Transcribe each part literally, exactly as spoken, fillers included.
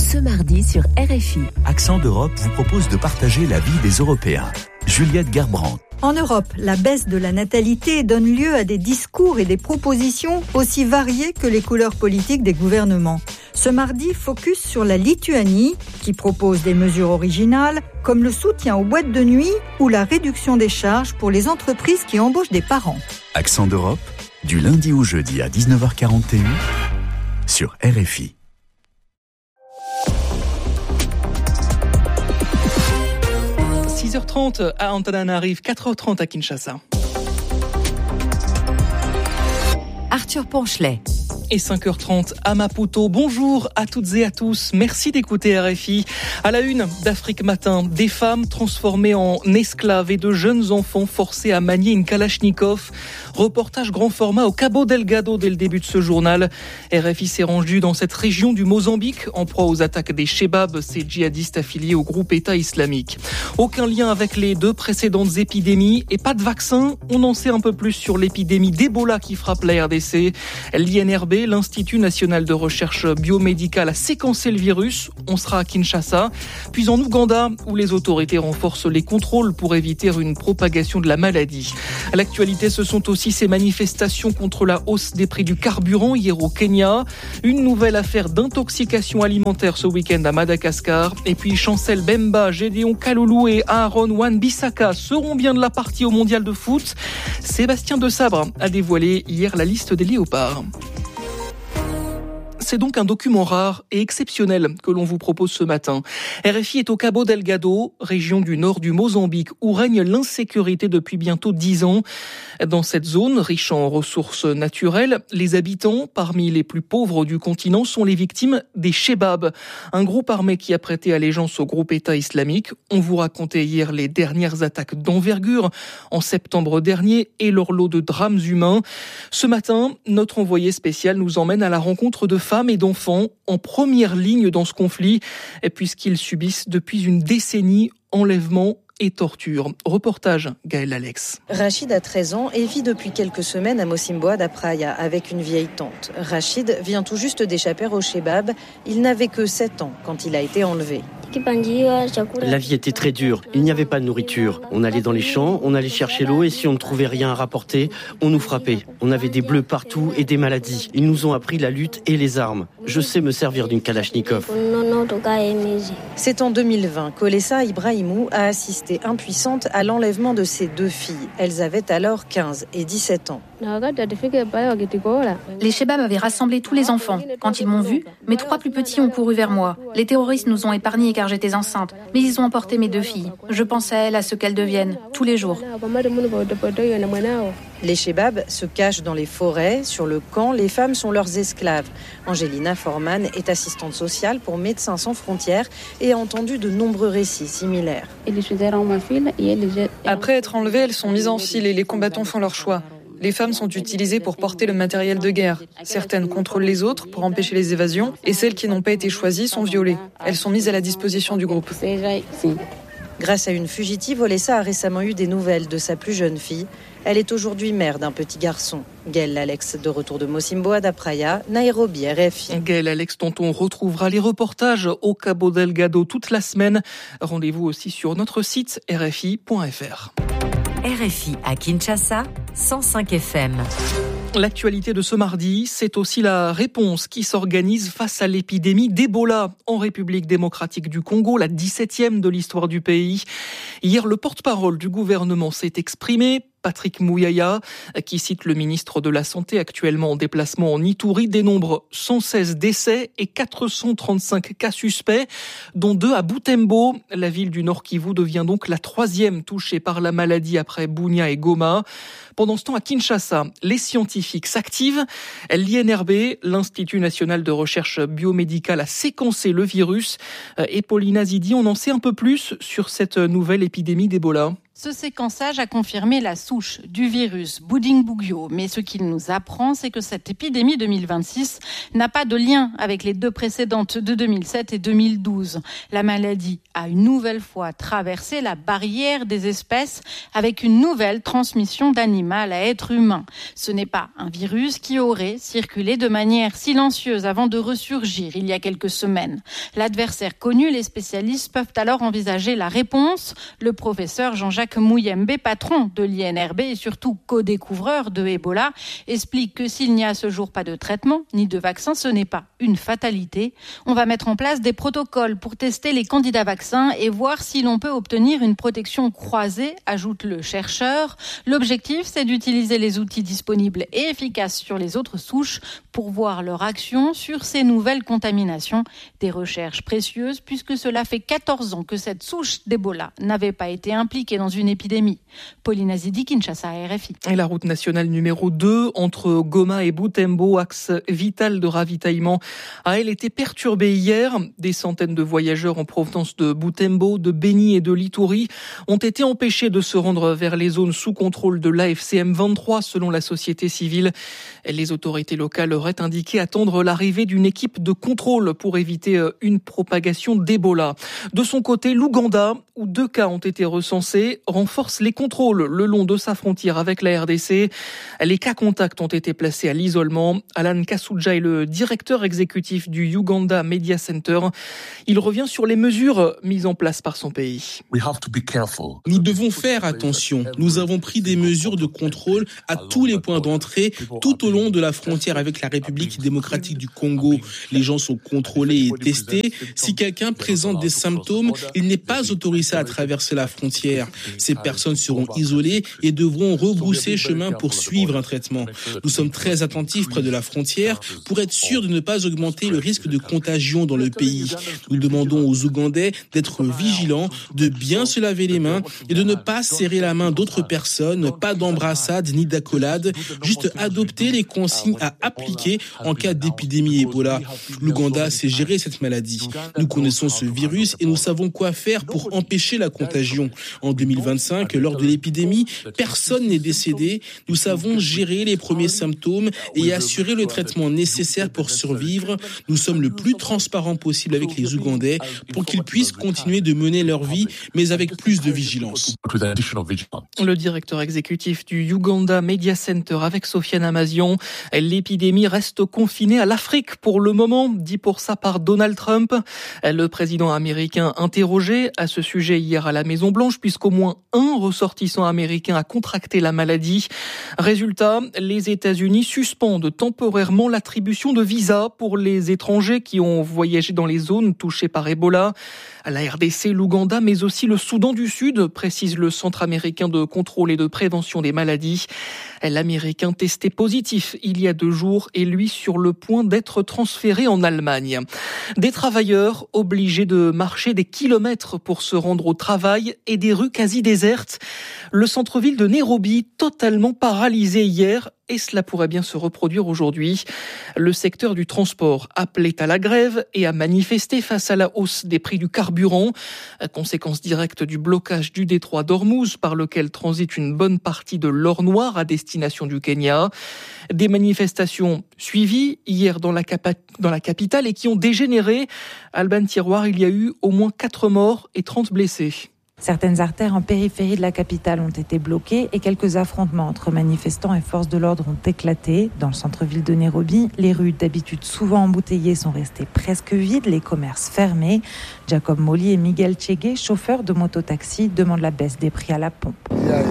ce mardi sur R F I. Accent d'Europe vous propose de partager la vie des Européens. Juliette Gerbrandt. En Europe, la baisse de la natalité donne lieu à des discours et des propositions aussi variées que les couleurs politiques des gouvernements. Ce mardi, focus sur la Lituanie, qui propose des mesures originales, comme le soutien aux boîtes de nuit ou la réduction des charges pour les entreprises qui embauchent des parents. Accent d'Europe, du lundi au jeudi à dix-neuf heures quarante et un sur R F I. six heures trente à Antananarive, quatre heures trente à Kinshasa. Arthur Ponchelet. Et cinq heures trente à Maputo. Bonjour à toutes et à tous. Merci d'écouter R F I. À la une d'Afrique Matin, des femmes transformées en esclaves et de jeunes enfants forcés à manier une kalachnikov. Reportage grand format au Cabo Delgado dès le début de ce journal. R F I s'est rendu dans cette région du Mozambique en proie aux attaques des Chebab, ces djihadistes affiliés au groupe État islamique. Aucun lien avec les deux précédentes épidémies et pas de vaccin. On en sait un peu plus sur l'épidémie d'Ebola qui frappe la R D C. L'I N R B, l'Institut national de recherche biomédicale, a séquencé le virus. On sera à Kinshasa, puis en Ouganda, où les autorités renforcent les contrôles pour éviter une propagation de la maladie. À l'actualité, ce sont aussi ces manifestations contre la hausse des prix du carburant hier au Kenya. Une nouvelle affaire d'intoxication alimentaire ce week-end à Madagascar. Et puis Chancel Bemba, Gédéon Kaloulou et Aaron Wan-Bissaka seront bien de la partie au mondial de foot. Sébastien Desabre a dévoilé hier la liste des léopards. C'est donc un document rare et exceptionnel que l'on vous propose ce matin. R F I est au Cabo Delgado, région du nord du Mozambique, où règne l'insécurité depuis bientôt dix ans. Dans cette zone, riche en ressources naturelles, les habitants, parmi les plus pauvres du continent, sont les victimes des Chebab, un groupe armé qui a prêté allégeance au groupe État islamique. On vous racontait hier les dernières attaques d'envergure en septembre dernier et leur lot de drames humains. Ce matin, notre envoyé spécial nous emmène à la rencontre de femmes et d'enfants en première ligne dans ce conflit, puisqu'ils subissent depuis une décennie enlèvements et torture. Reportage Gaël Alex. Rachid a treize ans et vit depuis quelques semaines à Mocimboa da Praia avec une vieille tante. Rachid vient tout juste d'échapper au Chebab. Il n'avait que sept ans quand il a été enlevé. La vie était très dure, il n'y avait pas de nourriture. On allait dans les champs, on allait chercher l'eau et si on ne trouvait rien à rapporter, on nous frappait. On avait des bleus partout et des maladies. Ils nous ont appris la lutte et les armes. Je sais me servir d'une kalachnikov. C'est en deux mille vingt qu'Olessa Ibrahimou a assisté impuissante à l'enlèvement de ses deux filles. Elles avaient alors quinze et dix-sept ans. Les Chebab avaient rassemblé tous les enfants. Quand ils m'ont vu, mes trois plus petits ont couru vers moi. Les terroristes nous ont épargnés car j'étais enceinte, mais ils ont emporté mes deux filles. Je pense à elles, à ce qu'elles deviennent, tous les jours. Les Chebab se cachent dans les forêts. Sur le camp, les femmes sont leurs esclaves. Angelina Forman est assistante sociale pour Médecins sans frontières et a entendu de nombreux récits similaires. Après être enlevées, elles sont mises en file et les combattants font leur choix. Les femmes sont utilisées pour porter le matériel de guerre. Certaines contrôlent les autres pour empêcher les évasions et celles qui n'ont pas été choisies sont violées. Elles sont mises à la disposition du groupe. Grâce à une fugitive, Olessa a récemment eu des nouvelles de sa plus jeune fille. Elle est aujourd'hui mère d'un petit garçon. Gaël Alex, de retour de Mocimboa da Praia, Nairobi, R F I. Gaël Alex, dont on retrouvera les reportages au Cabo Delgado toute la semaine. Rendez-vous aussi sur notre site r f i point f r. R F I à Kinshasa, cent cinq F M. L'actualité de ce mardi, c'est aussi la réponse qui s'organise face à l'épidémie d'Ebola en République démocratique du Congo, la dix-septième de l'histoire du pays. Hier, le porte-parole du gouvernement s'est exprimé. Patrick Mouyaya, qui cite le ministre de la Santé actuellement en déplacement en Ituri, dénombre cent seize décès et quatre cent trente-cinq cas suspects, dont deux à Butembo. La ville du Nord Kivu devient donc la troisième touchée par la maladie après Bunia et Goma. Pendant ce temps, à Kinshasa, les scientifiques s'activent. L'I N R B, l'Institut national de recherche biomédicale, a séquencé le virus. Et Paulina Zidi, on en sait un peu plus sur cette nouvelle épidémie d'Ebola. Ce séquençage a confirmé la souche du virus Bundibugyo, mais ce qu'il nous apprend, c'est que cette épidémie deux mille vingt-six n'a pas de lien avec les deux précédentes de deux mille sept et deux mille douze. La maladie a une nouvelle fois traversé la barrière des espèces avec une nouvelle transmission d'animal à être humain. Ce n'est pas un virus qui aurait circulé de manière silencieuse avant de ressurgir il y a quelques semaines. L'adversaire connu, les spécialistes peuvent alors envisager la réponse. Le professeur Jean-Jacques Mouyembe, patron de l'I N R B et surtout co-découvreur de Ebola, explique que s'il n'y a à ce jour pas de traitement ni de vaccin, ce n'est pas une fatalité. On va mettre en place des protocoles pour tester les candidats vaccins et voir si l'on peut obtenir une protection croisée, ajoute le chercheur. L'objectif, c'est d'utiliser les outils disponibles et efficaces sur les autres souches pour voir leur action sur ces nouvelles contaminations. Des recherches précieuses puisque cela fait quatorze ans que cette souche d'Ebola n'avait pas été impliquée dans une épidémie. Pauline Azidi, Kinshasa, R F I. Et la route nationale numéro deux entre Goma et Butembo, axe vital de ravitaillement, a elle été perturbée hier. Des centaines de voyageurs en provenance de Butembo, de Beni et de Lituri ont été empêchés de se rendre vers les zones sous contrôle de l'A F C M vingt-trois selon la société civile. Les autorités locales auraient indiqué attendre l'arrivée d'une équipe de contrôle pour éviter une propagation d'Ebola. De son côté, l'Ouganda, où deux cas ont été recensés, renforce les contrôles le long de sa frontière avec la R D C. Les cas contacts ont été placés à l'isolement. Alan Kasuja est le directeur exécutif du Uganda Media Center. Il revient sur les mesures mises en place par son pays. Nous devons faire attention. Nous avons pris des mesures de contrôle à tous les points d'entrée, tout au long de la frontière avec la République démocratique du Congo. Les gens sont contrôlés et testés. Si quelqu'un présente des symptômes, il n'est pas autorisé à traverser la frontière. Ces personnes seront isolées et devront rebrousser chemin pour suivre un traitement. Nous sommes très attentifs près de la frontière pour être sûrs de ne pas augmenter le risque de contagion dans le pays. Nous demandons aux Ougandais d'être vigilants, de bien se laver les mains et de ne pas serrer la main d'autres personnes, pas d'embrassade ni d'accolade, juste adopter les consignes à appliquer en cas d'épidémie Ebola. L'Ouganda sait gérer cette maladie. Nous connaissons ce virus et nous savons quoi faire pour empêcher la contagion. En deux mille vingt-cinq, lors de l'épidémie, personne n'est décédé. Nous savons gérer les premiers symptômes et assurer le traitement nécessaire pour survivre. Nous sommes le plus transparents possible avec les Ougandais pour qu'ils puissent continuer de mener leur vie, mais avec plus de vigilance. Le directeur exécutif du Uganda Media Center avec Sofiane Amazian. L'épidémie reste confinée à l'Afrique pour le moment, dit pour sa part Donald Trump. Le président américain interrogé à ce sujet hier à la Maison-Blanche, puisqu'au moins un ressortissant américain a contracté la maladie. Résultat, les États-Unis suspendent temporairement l'attribution de visas pour les étrangers qui ont voyagé dans les zones touchées par Ebola. La R D C, l'Ouganda, mais aussi le Soudan du Sud, précise le Centre américain de contrôle et de prévention des maladies. L'Américain testé positif il y a deux jours est lui sur le point d'être transféré en Allemagne. Des travailleurs obligés de marcher des kilomètres pour se rendre au travail et des rues quasi désertes. Le centre-ville de Nairobi totalement paralysé hier. Et cela pourrait bien se reproduire aujourd'hui. Le secteur du transport appelait à la grève et à manifester face à la hausse des prix du carburant, conséquence directe du blocage du détroit d'Ormuz par lequel transite une bonne partie de l'or noir à destination du Kenya. Des manifestations suivies hier dans la, capa- dans la capitale et qui ont dégénéré. Alban Tiroir, il y a eu au moins quatre morts et trente blessés. Certaines artères en périphérie de la capitale ont été bloquées et quelques affrontements entre manifestants et forces de l'ordre ont éclaté. Dans le centre-ville de Nairobi, les rues d'habitude souvent embouteillées sont restées presque vides, les commerces fermés. Jacob Molly et Miguel Chegue, chauffeurs de mototaxi, demandent la baisse des prix à la pompe.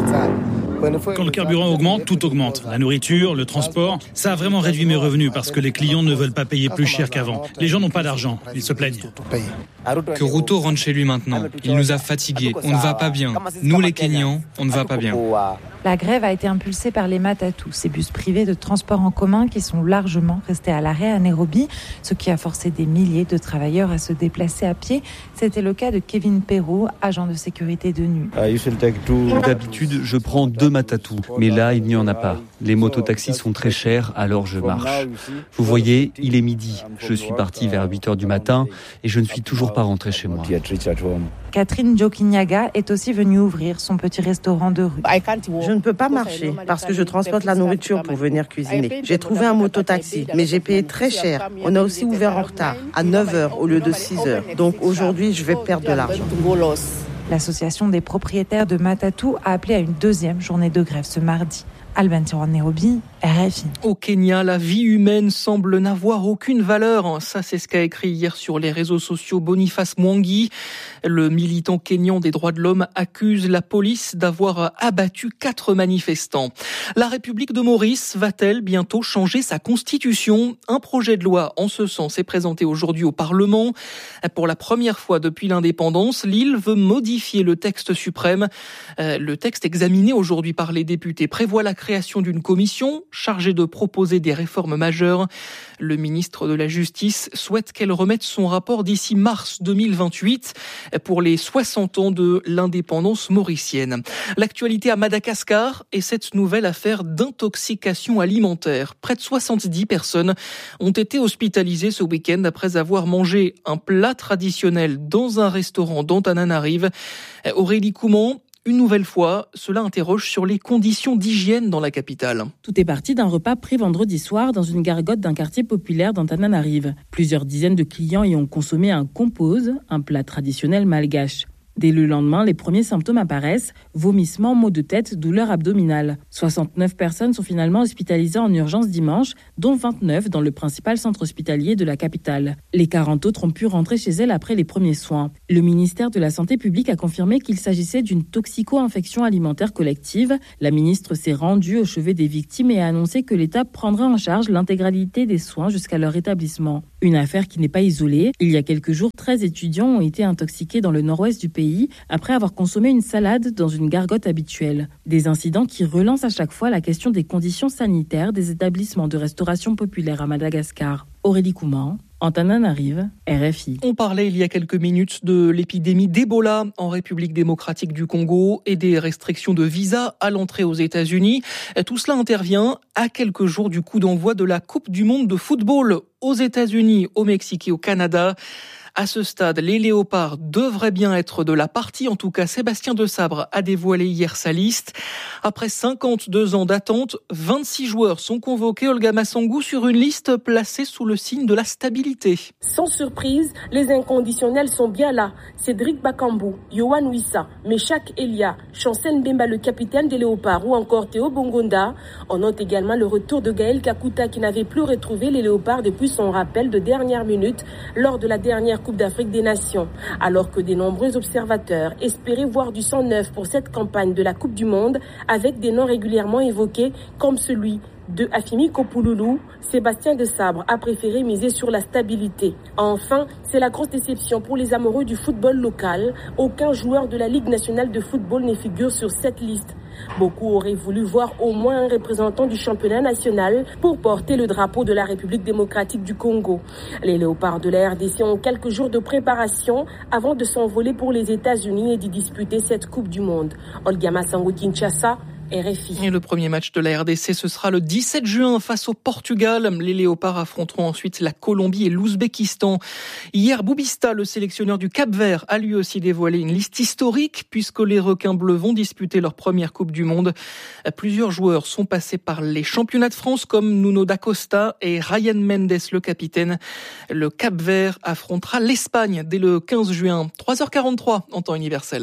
Quand le carburant augmente, tout augmente. La nourriture, le transport, ça a vraiment réduit mes revenus parce que les clients ne veulent pas payer plus cher qu'avant. Les gens n'ont pas d'argent, ils se plaignent. Que Ruto rentre chez lui maintenant. Il nous a fatigués. On ne va pas bien. Nous les Kenyans, on ne va pas bien. La grève a été impulsée par les Matatu, ces bus privés de transport en commun qui sont largement restés à l'arrêt à Nairobi, ce qui a forcé des milliers de travailleurs à se déplacer à pied. C'était le cas de Kevin Perrault, agent de sécurité de nuit. D'habitude, je prends deux deux Matatu. Mais là, il n'y en a pas. Les mototaxis sont très chers, alors je marche. Vous voyez, il est midi. Je suis parti vers huit heures du matin et je ne suis toujours pas rentré chez moi. Catherine Jokinyaga est aussi venue ouvrir son petit restaurant de rue. Je ne peux pas marcher parce que je transporte la nourriture pour venir cuisiner. J'ai trouvé un mototaxi, mais j'ai payé très cher. On a aussi ouvert en retard, à neuf heures au lieu de six heures. Donc aujourd'hui, je vais perdre de l'argent. L'association des propriétaires de Matatu a appelé à une deuxième journée de grève ce mardi. Albin Nairobi, R F I. Au Kenya, la vie humaine semble n'avoir aucune valeur. Ça, c'est ce qu'a écrit hier sur les réseaux sociaux Boniface Mwangi. Le militant kényan des droits de l'homme accuse la police d'avoir abattu quatre manifestants. La République de Maurice va-t-elle bientôt changer sa constitution ? Un projet de loi en ce sens est présenté aujourd'hui au Parlement. Pour la première fois depuis l'indépendance, l'île veut modifier le texte suprême. Le texte examiné aujourd'hui par les députés prévoit la création d'une commission chargée de proposer des réformes majeures. Le ministre de la Justice souhaite qu'elle remette son rapport d'ici mars deux mille vingt-huit pour les soixante ans de l'indépendance mauricienne. L'actualité à Madagascar est cette nouvelle affaire d'intoxication alimentaire. Près de soixante-dix personnes ont été hospitalisées ce week-end après avoir mangé un plat traditionnel dans un restaurant d'Antananarive. Aurélie Couman, une nouvelle fois, cela interroge sur les conditions d'hygiène dans la capitale. Tout est parti d'un repas pris vendredi soir dans une gargote d'un quartier populaire d'Antananarive. Plusieurs dizaines de clients y ont consommé un compose, un plat traditionnel malgache. Dès le lendemain, les premiers symptômes apparaissent, vomissements, maux de tête, douleurs abdominales. soixante-neuf personnes sont finalement hospitalisées en urgence dimanche, dont vingt-neuf dans le principal centre hospitalier de la capitale. Les quarante autres ont pu rentrer chez elles après les premiers soins. Le ministère de la Santé publique a confirmé qu'il s'agissait d'une toxico-infection alimentaire collective. La ministre s'est rendue au chevet des victimes et a annoncé que l'État prendrait en charge l'intégralité des soins jusqu'à leur établissement. Une affaire qui n'est pas isolée. Il y a quelques jours, treize étudiants ont été intoxiqués dans le nord-ouest du pays après avoir consommé une salade dans une gargote habituelle. Des incidents qui relancent à chaque fois la question des conditions sanitaires des établissements de restauration populaire à Madagascar. Aurélie Couman, Antananarive, R F I. On parlait il y a quelques minutes de l'épidémie d'Ebola en République démocratique du Congo et des restrictions de visa à l'entrée aux États-Unis. Tout cela intervient à quelques jours du coup d'envoi de la Coupe du monde de football aux États-Unis, au Mexique et au Canada. À ce stade, les Léopards devraient bien être de la partie. En tout cas, Sébastien Desabre a dévoilé hier sa liste. Après cinquante-deux ans d'attente, vingt-six joueurs sont convoqués. Olga Massangou sur une liste placée sous le signe de la stabilité. Sans surprise, les inconditionnels sont bien là. Cédric Bakambu, Yohan Wissa, Meshak Elia, Chancel Mbemba, le capitaine des Léopards, ou encore Théo Bongonda. On note également le retour de Gaël Kakuta qui n'avait plus retrouvé les Léopards depuis son rappel de dernière minute lors de la dernière Coupe d'Afrique des Nations. Alors que de nombreux observateurs espéraient voir du sang neuf pour cette campagne de la Coupe du Monde, avec des noms régulièrement évoqués comme celui de Afimi Kopouloulou, Sébastien Desabre a préféré miser sur la stabilité. Enfin, c'est la grosse déception pour les amoureux du football local. Aucun joueur de la Ligue nationale de football ne figure sur cette liste. Beaucoup auraient voulu voir au moins un représentant du championnat national pour porter le drapeau de la République démocratique du Congo. Les Léopards de la R D C ont quelques jours de préparation avant de s'envoler pour les États-Unis et d'y disputer cette Coupe du Monde. Olga Massangou, Kinshasa, R F I. Et le premier match de la R D C, ce sera le dix-sept juin face au Portugal. Les Léopards affronteront ensuite la Colombie et l'Ouzbékistan. Hier, Boubista, le sélectionneur du Cap-Vert, a lui aussi dévoilé une liste historique puisque les requins bleus vont disputer leur première Coupe du Monde. Plusieurs joueurs sont passés par les championnats de France comme Nuno da Costa et Ryan Mendes, le capitaine. Le Cap-Vert affrontera l'Espagne dès le quinze juin. trois heures quarante-trois en temps universel.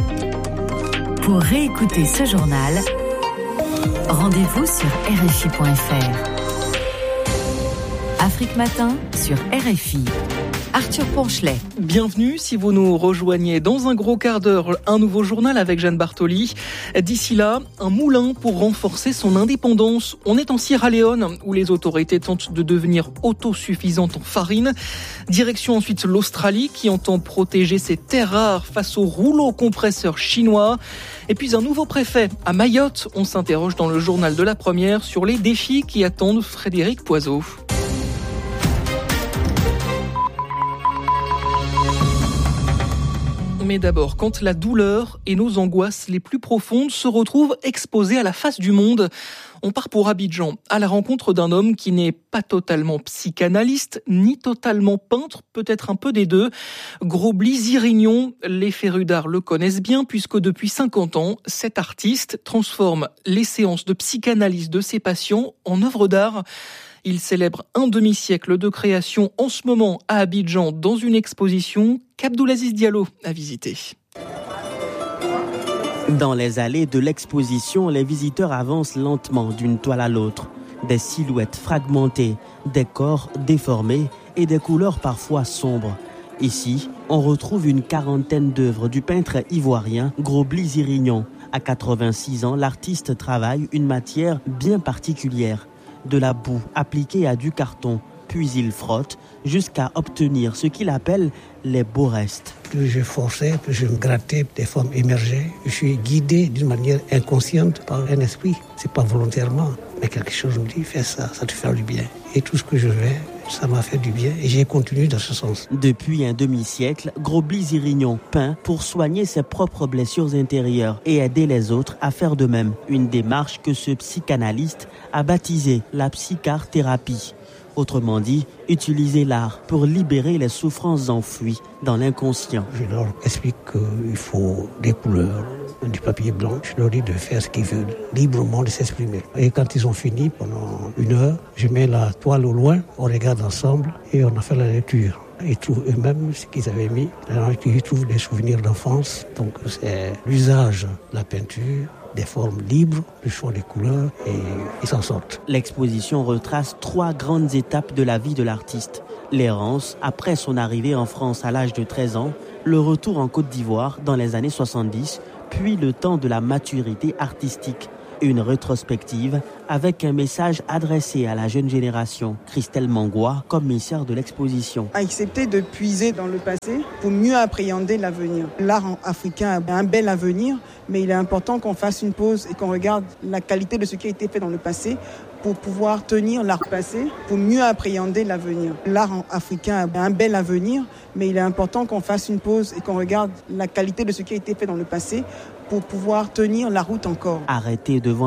Pour réécouter ce journal, rendez-vous sur R F I point F R. Afrique Matin sur R F I. Arthur Ponchelet. Bienvenue si vous nous rejoignez dans un gros quart d'heure, un nouveau journal avec Jeanne Bartoli. D'ici là, un moulin pour renforcer son indépendance. On est en Sierra Leone où les autorités tentent de devenir autosuffisantes en farine. Direction ensuite l'Australie qui entend protéger ses terres rares face aux rouleaux compresseurs chinois. Et puis un nouveau préfet à Mayotte. On s'interroge dans le journal de la première sur les défis qui attendent Frédéric Poiseau. Mais d'abord, quand la douleur et nos angoisses les plus profondes se retrouvent exposées à la face du monde, on part pour Abidjan, à la rencontre d'un homme qui n'est pas totalement psychanalyste, ni totalement peintre, peut-être un peu des deux. Grobli Zirignon, les férus d'art le connaissent bien, puisque depuis cinquante ans, cet artiste transforme les séances de psychanalyse de ses patients en œuvres d'art. Il célèbre un demi-siècle de création en ce moment à Abidjan dans une exposition qu'Abdoulaziz Diallo a visitée. Dans les allées de l'exposition, les visiteurs avancent lentement d'une toile à l'autre. Des silhouettes fragmentées, des corps déformés et des couleurs parfois sombres. Ici, on retrouve une quarantaine d'œuvres du peintre ivoirien Grobli Zirignon. À quatre-vingt-six ans, l'artiste travaille une matière bien particulière. De la boue appliquée à du carton, puis il frotte jusqu'à obtenir ce qu'il appelle les beaux restes. Plus je forçais, plus je me grattais, des formes émergeaient. Je suis guidé d'une manière inconsciente par un esprit. C'est pas volontairement, mais quelque chose me dit, fais ça, ça te fait du bien. Et tout ce que je fais, ça m'a fait du bien et j'ai continué dans ce sens. Depuis un demi-siècle, Grobli Zirignon peint pour soigner ses propres blessures intérieures et aider les autres à faire de même. Une démarche que ce psychanalyste a baptisée la psychart-thérapie. Autrement dit, utiliser l'art pour libérer les souffrances enfouies dans l'inconscient. Je leur explique qu'il faut des couleurs, du papier blanc. Je leur dis de faire ce qu'ils veulent, librement de s'exprimer. Et quand ils ont fini, pendant une heure, je mets la toile au loin, on regarde ensemble et on a fait la lecture. Ils trouvent eux-mêmes ce qu'ils avaient mis. Ils trouvent des souvenirs d'enfance. Donc c'est l'usage de la peinture, des formes libres, le choix des couleurs, et ils s'en sortent. L'exposition retrace trois grandes étapes de la vie de l'artiste. L'errance après son arrivée en France à l'âge de treize ans, le retour en Côte d'Ivoire dans les années soixante-dix, puis le temps de la maturité artistique. Une rétrospective avec un message adressé à la jeune génération. Christelle Mangoua, commissaire de l'exposition. Accepter de puiser dans le passé pour mieux appréhender l'avenir. L'art africain a un bel avenir, mais il est important qu'on fasse une pause et qu'on regarde la qualité de ce qui a été fait dans le passé pour pouvoir tenir l'art passé, pour mieux appréhender l'avenir. L'art africain a un bel avenir, mais il est important qu'on fasse une pause et qu'on regarde la qualité de ce qui a été fait dans le passé pour pouvoir tenir la route encore. Arrêtez devant